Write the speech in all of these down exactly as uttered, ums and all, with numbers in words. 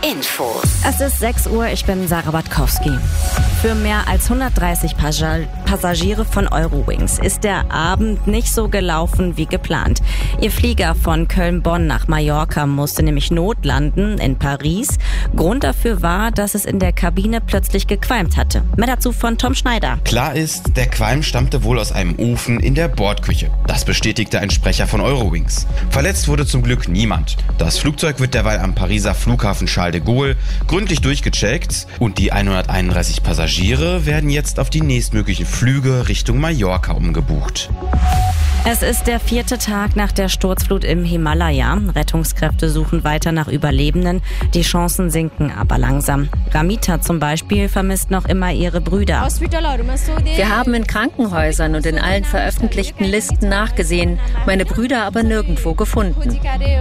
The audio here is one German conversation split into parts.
Infos. Es ist sechs Uhr, ich bin Sarah Batkowski. Für mehr als hundertdreißig Passagiere von Eurowings ist der Abend nicht so gelaufen wie geplant. Ihr Flieger von Köln-Bonn nach Mallorca musste nämlich notlanden in Paris. Grund dafür war, dass es in der Kabine plötzlich gequalmt hatte. Mehr dazu von Tom Schneider. Klar ist, der Qualm stammte wohl aus einem Ofen in der Bordküche. Das bestätigte ein Sprecher von Eurowings. Verletzt wurde zum Glück niemand. Das Flugzeug wird derweil am Pariser Flughafen Charles de Gaulle gründlich durchgecheckt und die hunderteinunddreißig Passagiere werden jetzt auf die nächstmöglichen Flüge Richtung Mallorca umgebucht. Es ist der vierte Tag nach der Sturzflut im Himalaya. Rettungskräfte suchen weiter nach Überlebenden. Die Chancen sinken aber langsam. Ramita zum Beispiel vermisst noch immer ihre Brüder. Wir haben in Krankenhäusern und in allen veröffentlichten Listen nachgesehen, meine Brüder aber nirgendwo gefunden.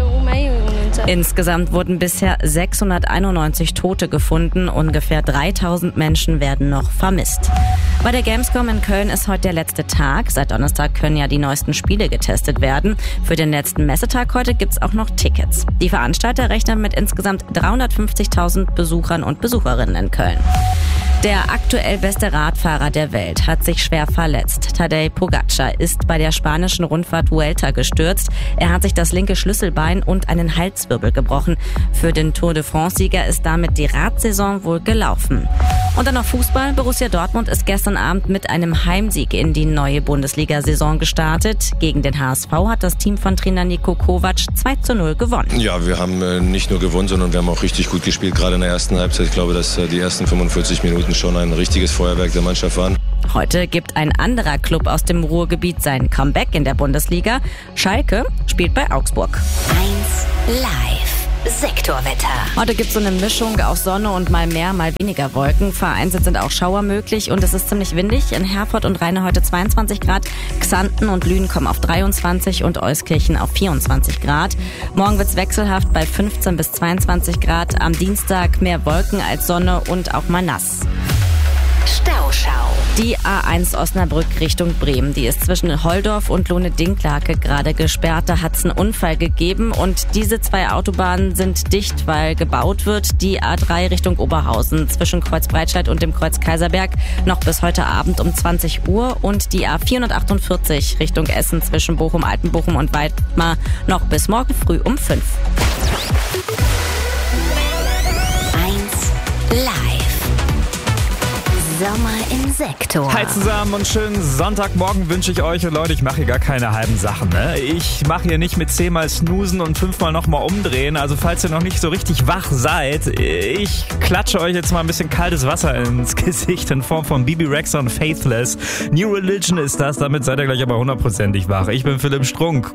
Insgesamt wurden bisher sechshunderteinundneunzig Tote gefunden. Ungefähr dreitausend Menschen werden noch vermisst. Bei der Gamescom in Köln ist heute der letzte Tag. Seit Donnerstag können ja die neuesten Spiele getestet werden. Für den letzten Messetag heute gibt's auch noch Tickets. Die Veranstalter rechnen mit insgesamt dreihundertfünfzigtausend Besuchern und Besucherinnen in Köln. Der aktuell beste Radfahrer der Welt hat sich schwer verletzt. Tadej Pogacar ist bei der spanischen Rundfahrt Vuelta gestürzt. Er hat sich das linke Schlüsselbein und einen Halswirbel gebrochen. Für den Tour de France-Sieger ist damit die Radsaison wohl gelaufen. Und dann noch Fußball. Borussia Dortmund ist gestern Abend mit einem Heimsieg in die neue Bundesliga-Saison gestartet. Gegen den H S V hat das Team von Trainer Niko Kovac zwei zu null gewonnen. Ja, wir haben äh, nicht nur gewonnen, sondern wir haben auch richtig gut gespielt, gerade in der ersten Halbzeit. Ich glaube, dass äh, die ersten fünfundvierzig Minuten schon ein richtiges Feuerwerk der Mannschaft waren. Heute gibt ein anderer Club aus dem Ruhrgebiet sein Comeback in der Bundesliga. Schalke spielt bei Augsburg. eins live. Sektorwetter. Heute gibt es so eine Mischung aus Sonne und mal mehr, mal weniger Wolken. Vereinzelt sind auch Schauer möglich und es ist ziemlich windig. In Herford und Rheine heute zweiundzwanzig Grad. Xanten und Lünen kommen auf dreiundzwanzig und Euskirchen auf vierundzwanzig Grad. Morgen wird's wechselhaft bei fünfzehn bis zweiundzwanzig Grad. Am Dienstag mehr Wolken als Sonne und auch mal nass. Stauschau. Die A eins Osnabrück Richtung Bremen, die ist zwischen Holdorf und Lohne-Dinklake gerade gesperrt. Da hat es einen Unfall gegeben und diese zwei Autobahnen sind dicht, weil gebaut wird. Die A drei Richtung Oberhausen zwischen Kreuz Breitscheid und dem Kreuz Kaiserberg noch bis heute Abend um zwanzig Uhr und die A vierhundertachtundvierzig Richtung Essen zwischen Bochum, Altenbochum und Weidmar noch bis morgen früh um fünf. eins live. Sommer im Sektor. Hi zusammen und schönen Sonntagmorgen wünsche ich euch. Und Leute, ich mache hier gar keine halben Sachen. Ne? Ich mache hier nicht mit zehnmal snoosen und fünfmal nochmal umdrehen. Also falls ihr noch nicht so richtig wach seid, ich klatsche euch jetzt mal ein bisschen kaltes Wasser ins Gesicht in Form von Bibi Rexha und Faithless. New Religion ist das, damit seid ihr gleich aber hundertprozentig wach. Ich bin Philipp Strunk.